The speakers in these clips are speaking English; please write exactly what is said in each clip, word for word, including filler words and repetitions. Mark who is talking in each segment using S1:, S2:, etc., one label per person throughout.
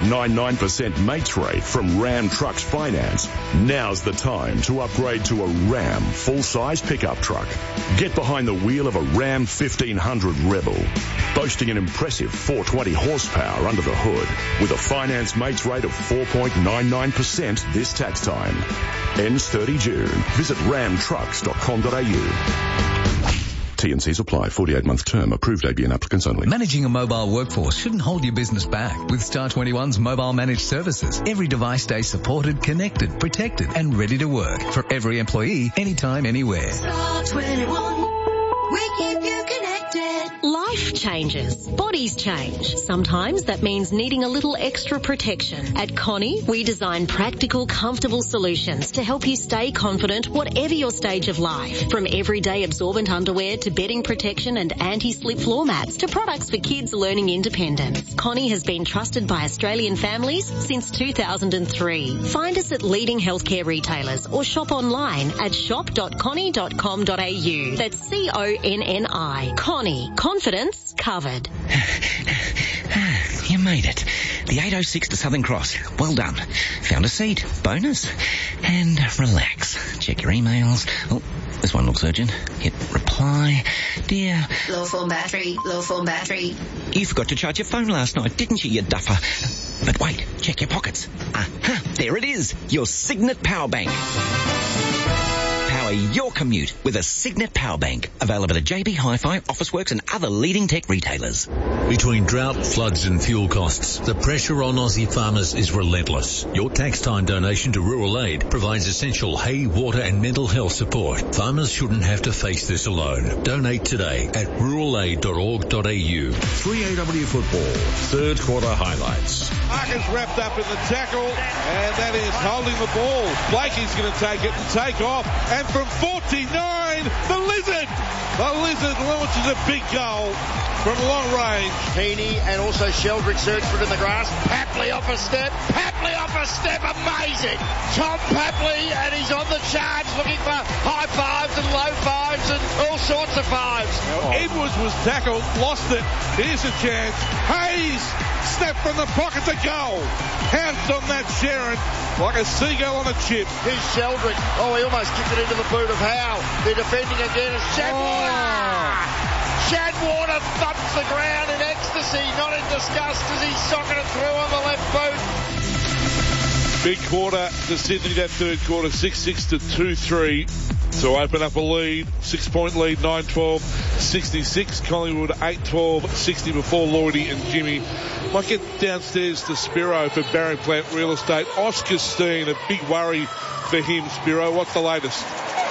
S1: nine nine percent mates rate from Ram Trucks Finance, now's the time to upgrade to a Ram full-size pickup truck. Get behind the wheel of a Ram fifteen hundred Rebel, boasting an impressive four hundred twenty horsepower under the hood, with a finance mates rate of four point nine nine percent this tax time. Ends thirty June. Visit ram trucks dot com dot a u. T and Cs apply. forty-eight month term. Approved A B N applicants only.
S2: Managing a mobile workforce shouldn't hold your business back. With Star twenty-one's mobile managed services, every device stays supported, connected, protected, and ready to work for every employee, anytime, anywhere.
S3: Star twenty-one. We keep you connected.
S4: Life changes. Bodies change. Sometimes that means needing a little extra protection. At Connie, we design practical, comfortable solutions to help you stay confident whatever your stage of life. From everyday absorbent underwear to bedding protection and anti-slip floor mats to products for kids learning independence. Connie has been trusted by Australian families since two thousand three. Find us at leading healthcare retailers or shop online at shop dot connie dot com dot a u. That's C O N N I. Connie. Confidence covered.
S5: You made it. The eight oh six to Southern Cross. Well done. Found a seat. Bonus. And relax. Check your emails. Oh, this one looks urgent. Hit reply. Dear.
S3: Low phone battery. Low phone battery.
S5: You forgot to charge your phone last night, didn't you, you duffer? But wait. Check your pockets. Aha. There it is. Your Signet Power Bank. Power your commute with a Signet Power Bank. Available at J B Hi-Fi, Officeworks and other leading tech retailers.
S6: Between drought, floods and fuel costs, the pressure on Aussie farmers is relentless. Your tax time donation to Rural Aid provides essential hay, water and mental health support. Farmers shouldn't have to face this alone. Donate today at rural aid dot org dot a u.
S1: three A W Football, third quarter highlights.
S7: Marcus wrapped up in the tackle, and that is holding the ball. Blakey's going to take it and take off, and from forty-nine, the Lizard! The Lizard launches a big goal from long range.
S8: Heaney and also Sheldrick search for it in the grass. Papley off a step. Papley off a step. Amazing. Tom Papley, and he's on the charge looking for high fives and low fives and all sorts of fives.
S7: Now, oh. Edwards was tackled, lost it. Here's a chance. Hayes, snap from the pocket to goal. Pounced on that Sharon like a seagull on a chip.
S8: Here's Sheldrick. Oh, he almost kicked it into the boot of Howe. They're defending again as Shadwater. Oh. Shadwater thumps the ground in ecstasy, not in disgust, as he socketed it through on the left boot.
S7: Big quarter to Sydney, that third quarter, six six to two three. To open up a lead, six-point lead, nine twelve sixty-six. Collingwood, eight twelve sixty before Lloydie and Jimmy. Might get downstairs to Spiro for Barry Plant Real Estate. Oscar Steen, a big worry for him, Spiro. What's the latest?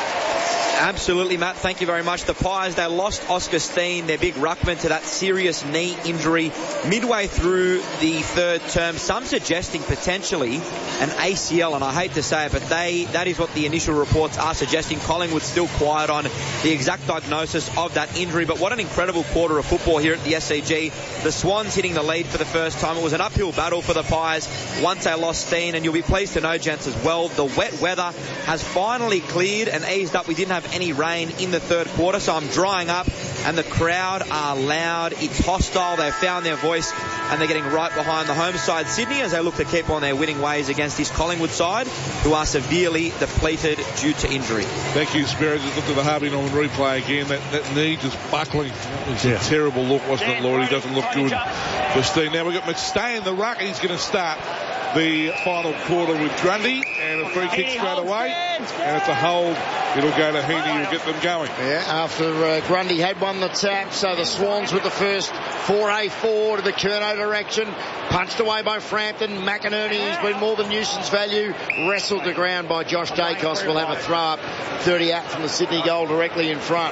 S9: Absolutely, Matt. Thank you very much. The Pies, they lost Oscar Steen, their big ruckman, to that serious knee injury midway through the third term. Some suggesting potentially an A C L, and I hate to say it, but they that is what the initial reports are suggesting. Collingwood still quiet on the exact diagnosis of that injury, but what an incredible quarter of football here at the S C G. The Swans hitting the lead for the first time. It was an uphill battle for the Pies once they lost Steen, and you'll be pleased to know, gents, as well, the wet weather has finally cleared and eased up. We didn't have any rain in the third quarter, so I'm drying up, and the crowd are loud. It's hostile. They've found their voice, and they're getting right behind the home side, Sydney, as they look to keep on their winning ways against this Collingwood side, who are severely depleted due to injury.
S7: Thank you, Spirit. Just looked at the Harvey Norman replay again. That, that knee just buckling. It was yeah. a terrible look, wasn't it, Lord? He doesn't look good for Steve. Now we've got McStay in the ruck. He's going to start the final quarter with Grundy, and a free kick straight away, and it's a hold. It'll go to Heaney, who'll get them going.
S8: Yeah, after uh, Grundy had won the tap, so the Swans with the first four A four to the Curnow direction, punched away by Frampton. McInerney, who's been more than nuisance value, wrestled to ground by Josh Dacos. Will have a throw up, thirty out from the Sydney goal directly in front.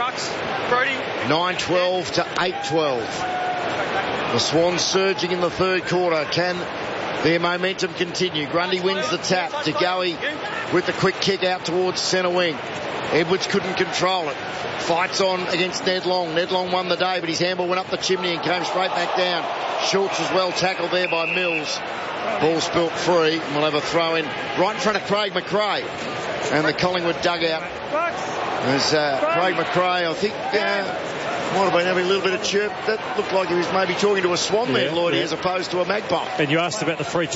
S8: nine twelve to eight twelve. The Swans surging in the third quarter. Can their momentum continue? Grundy wins the tap to Goey with the quick kick out towards centre wing. Edwards couldn't control it. Fights on against Ned Long. Ned Long won the day, but his handball went up the chimney and came straight back down. Schultz was well tackled there by Mills. Ball spilt free, and we'll have a throw in right in front of Craig McRae. And the Collingwood dugout. There's uh, Craig McRae, I think, uh, might have been having a little bit of chirp. That looked like he was maybe talking to a swan yeah, there, Lloydie, yeah. as opposed to a magpie.
S10: And you asked about the free